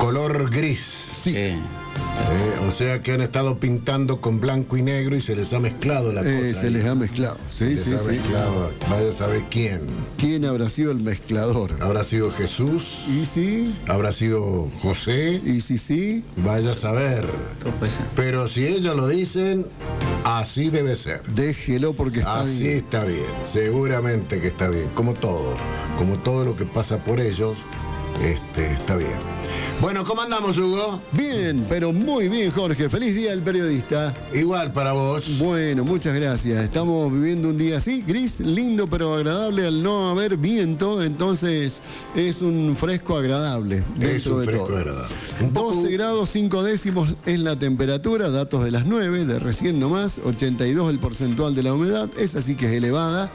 color gris. Sí. O sea que han estado pintando con blanco y negro y se les ha mezclado la cosa. Se les ha mezclado. Sí, se les ha mezclado. Vaya a saber quién. ¿Quién habrá sido el mezclador? ¿Habrá sido Jesús? ¿Y sí? ¿Habrá sido José? ¿Y sí? Vaya a saber. Pero si ellos lo dicen, así debe ser. Déjelo porque está bien. Así está bien. Seguramente que está bien. Como todo lo que pasa por ellos, está bien. Bueno, ¿cómo andamos, Hugo? Bien, pero muy bien, Jorge. Feliz día del periodista. Igual para vos. Bueno, muchas gracias. Estamos viviendo un día así, gris, lindo pero agradable al no haber viento, entonces es un fresco agradable. Es un fresco agradable. 12 grados 5 décimos es la temperatura, datos de las 9, de recién nomás, 82 el porcentual de la humedad, esa sí que es elevada,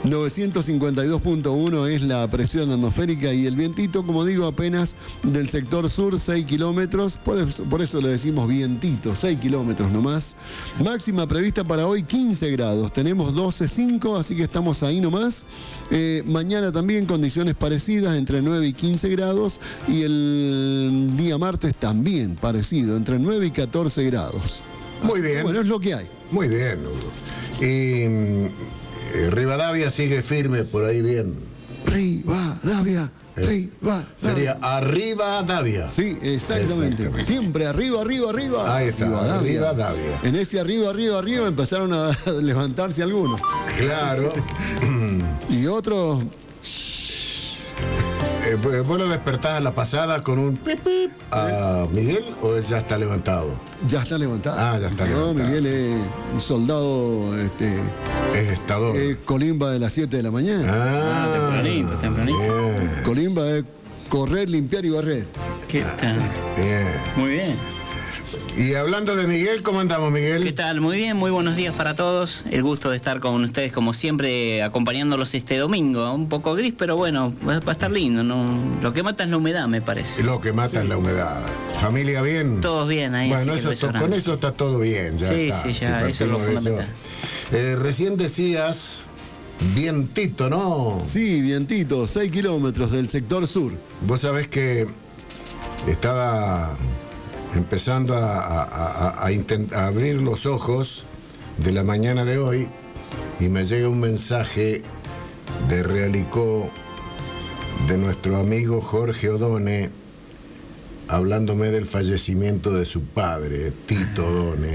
952.1 es la presión atmosférica y el vientito, como digo, apenas del sector sur, 6 kilómetros, por eso le decimos vientito, 6 kilómetros nomás. Máxima prevista para hoy 15 grados, tenemos 12,5, así que estamos ahí nomás. Mañana también condiciones parecidas, entre 9 y 15 grados, y el día martes también parecido, entre 9 y 14 grados. Muy bien. Bueno, es lo que hay. Muy bien, Hugo. Y Rivadavia sigue firme por ahí bien. Rivadavia. Sería Arribadavia. Sí, exactamente. Siempre arriba. Ahí está, Rivadavia. En ese arriba empezaron a levantarse algunos. Claro. Y otros... ¿Vos lo despertás a la pasada con un pip pip a Miguel o él ya está levantado? Ya está levantado. Ya está levantado. Miguel es soldado, es estador. Colimba de las 7 de la mañana. Tempranito. Bien. Colimba es correr, limpiar y barrer. ¿Qué tal? Bien. Muy bien. Y hablando de Miguel, ¿cómo andamos, Miguel? ¿Qué tal? Muy bien, muy buenos días para todos. El gusto de estar con ustedes, como siempre, acompañándolos este domingo. Un poco gris, pero bueno, va a estar lindo, ¿no? Lo que mata es la humedad, me parece. Lo que mata es la humedad. ¿Familia bien? Todos bien ahí. Bueno, con eso está todo bien. Ya sí, está. Sí, ya, eso es lo fundamental. Recién decías vientito, ¿no? Sí, vientito, 6 kilómetros del sector sur. Vos sabés que estaba empezando a abrir los ojos de la mañana de hoy y me llega un mensaje de Realicó de nuestro amigo Jorge Odone hablándome del fallecimiento de su padre, Tito Odone.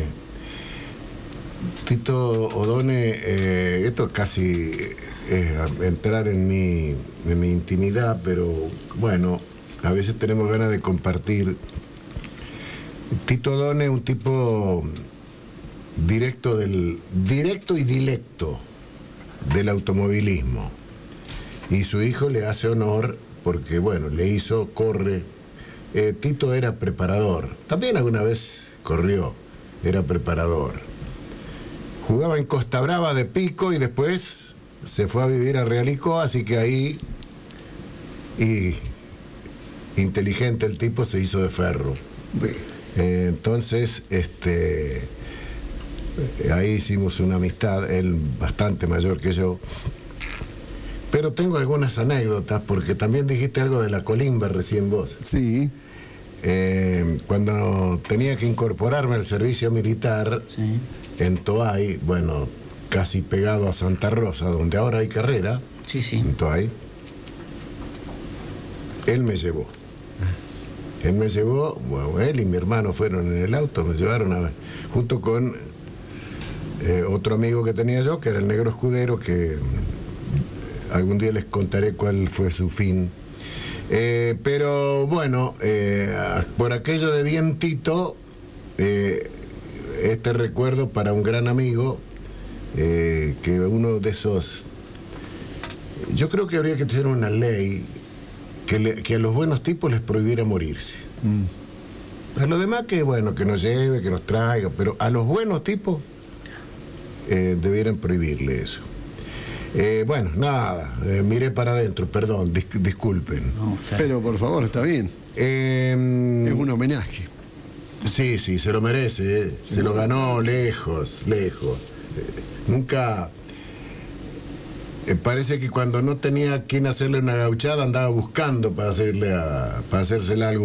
Tito Odone, esto casi es entrar en mi intimidad, pero bueno, a veces tenemos ganas de compartir. Tito Odone es un tipo directo y dilecto del automovilismo. Y su hijo le hace honor porque, bueno, corre. Tito era preparador. También alguna vez corrió, era preparador. Jugaba en Costa Brava de Pico y después se fue a vivir a Realicó, así que ahí, y inteligente el tipo, se hizo de ferro. Entonces, ahí hicimos una amistad, él bastante mayor que yo. Pero tengo algunas anécdotas, porque también dijiste algo de la Colimba recién vos. Sí. Cuando tenía que incorporarme al servicio militar, Sí. En Toay, bueno, casi pegado a Santa Rosa, donde ahora hay carrera, Sí. en Toay, él me llevó. Bueno, él y mi hermano fueron en el auto, me llevaron junto con otro amigo que tenía yo, que era el Negro Escudero, que algún día les contaré cuál fue su fin. Pero bueno, por aquello de vientito, este recuerdo para un gran amigo, que uno de esos... Yo creo que habría que tener una ley que a los buenos tipos les prohibiera morirse. A los demás que, bueno, que nos lleve, que nos traiga, pero a los buenos tipos debieran prohibirle eso. Bueno, nada, miré para adentro, perdón, disculpen. No, Pero por favor, está bien. Es un homenaje. Sí, se lo merece, se lo ganó lejos. Nunca... parece que cuando no tenía quien hacerle una gauchada andaba buscando para hacérsela algo.